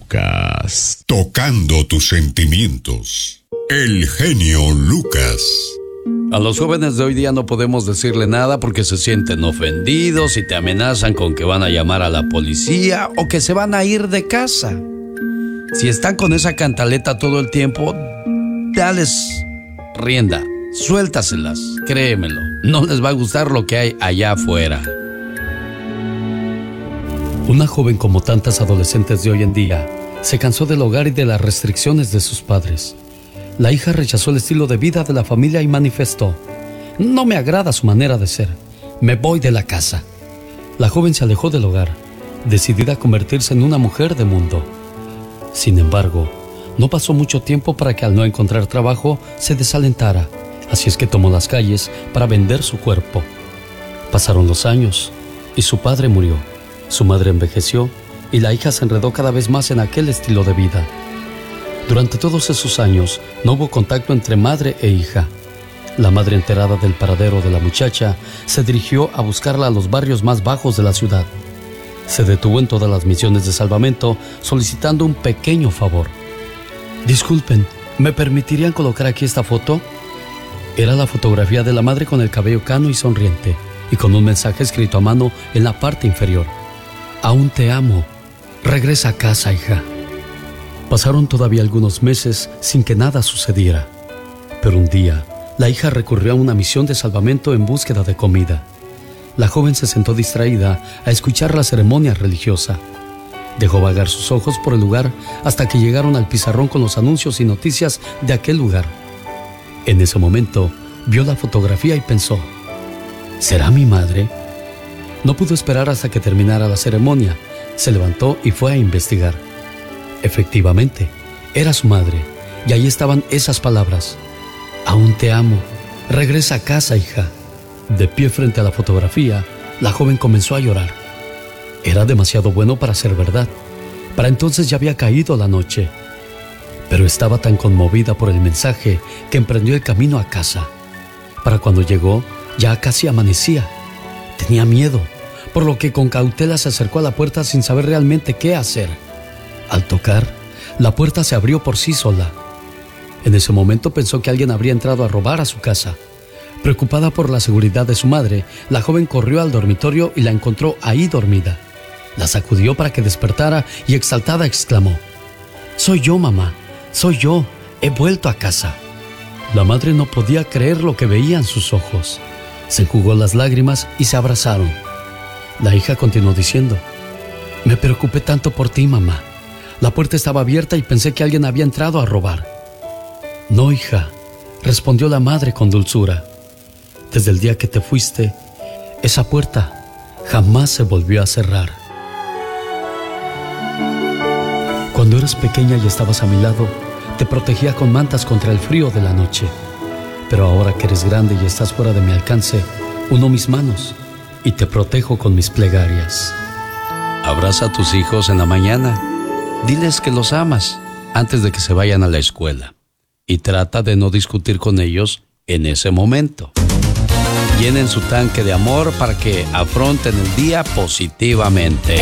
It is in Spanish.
Lucas. Tocando tus sentimientos. El genio Lucas. A los jóvenes de hoy día no podemos decirle nada porque se sienten ofendidos y te amenazan con que van a llamar a la policía o que se van a ir de casa. Si están con esa cantaleta todo el tiempo, dales rienda, suéltaselas, créemelo. No les va a gustar lo que hay allá afuera. Una joven, como tantas adolescentes de hoy en día, se cansó del hogar y de las restricciones de sus padres. La hija rechazó el estilo de vida de la familia y manifestó: no me agrada su manera de ser, me voy de la casa. La joven se alejó del hogar, decidida a convertirse en una mujer de mundo. Sin embargo, no pasó mucho tiempo para que al no encontrar trabajo se desalentara, así es que tomó las calles para vender su cuerpo. Pasaron los años y su padre murió, su madre envejeció y la hija se enredó cada vez más en aquel estilo de vida. Durante todos esos años no hubo contacto entre madre e hija. La madre, enterada del paradero de la muchacha, se dirigió a buscarla a los barrios más bajos de la ciudad. Se detuvo en todas las misiones de salvamento solicitando un pequeño favor. Disculpen, ¿me permitirían colocar aquí esta foto? Era la fotografía de la madre con el cabello cano y sonriente, y con un mensaje escrito a mano en la parte inferior: aún te amo, regresa a casa, hija. Pasaron todavía algunos meses sin que nada sucediera, pero un día la hija recurrió a una misión de salvamento en búsqueda de comida. La joven se sentó distraída a escuchar la ceremonia religiosa. Dejó vagar sus ojos por el lugar hasta que llegaron al pizarrón con los anuncios y noticias de aquel lugar. En ese momento vio la fotografía y pensó: ¿será mi madre? No pudo esperar hasta que terminara la ceremonia. Se levantó y fue a investigar. Efectivamente, era su madre, y ahí estaban esas palabras: aún te amo, regresa a casa, hija. De pie frente a la fotografía, la joven comenzó a llorar. Era demasiado bueno para ser verdad. Para entonces ya había caído la noche. Pero estaba tan conmovida por el mensaje que emprendió el camino a casa. Para cuando llegó, ya casi amanecía. Tenía miedo, por lo que con cautela se acercó a la puerta sin saber realmente qué hacer. Al tocar, la puerta se abrió por sí sola. En ese momento pensó que alguien habría entrado a robar a su casa. Preocupada por la seguridad de su madre, la joven corrió al dormitorio y la encontró ahí dormida. La sacudió para que despertara y exaltada exclamó: «Soy yo, mamá, soy yo, he vuelto a casa». La madre no podía creer lo que veía en sus ojos. Se enjugó las lágrimas y se abrazaron. La hija continuó diciendo: «Me preocupé tanto por ti, mamá. La puerta estaba abierta y pensé que alguien había entrado a robar». «No, hija», respondió la madre con dulzura. «Desde el día que te fuiste, esa puerta jamás se volvió a cerrar. Cuando eras pequeña y estabas a mi lado, te protegía con mantas contra el frío de la noche. Pero ahora que eres grande y estás fuera de mi alcance, uno mis manos y te protejo con mis plegarias». Abraza a tus hijos en la mañana. Diles que los amas antes de que se vayan a la escuela. Y trata de no discutir con ellos en ese momento. Llenen su tanque de amor para que afronten el día positivamente.